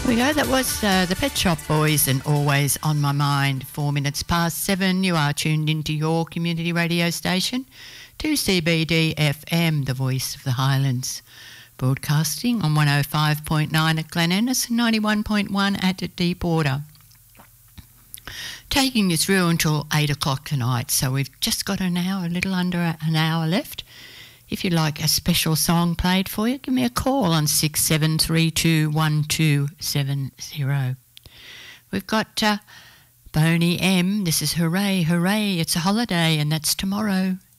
We go. That was the Pet Shop Boys and Always on My Mind. 4 minutes past 7. You are tuned into your community radio station, 2CBD FM, the voice of the Highlands. Broadcasting on 105.9 at Glen Innes and 91.1 at Deepwater. Taking you through until 8 o'clock tonight. So we've just got an hour, a little under an hour left. If you'd like a special song played for you, give me a call on 67321270. We've got Boney M. This is Hooray, Hooray, It's a Holiday, and that's tomorrow.